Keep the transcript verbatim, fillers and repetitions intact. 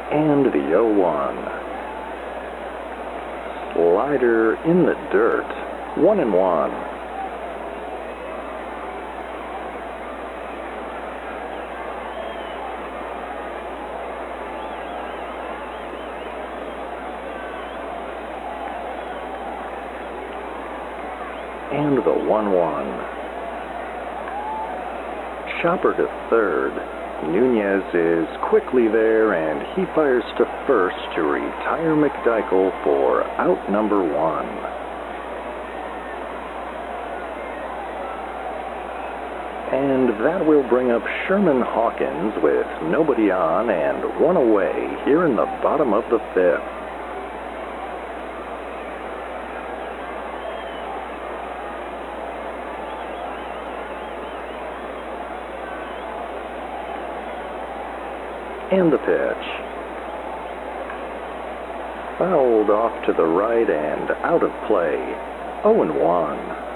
And the oh one. Slider in the dirt. One and one. And the one one. Chopper to third. Nunez is quickly there, and he fires to first to retire McDykel for out number one. And that will bring up Sherman Hawkins with nobody on and one away here in the bottom of the fifth. And the pitch. Fouled off to the right and out of play. oh and one.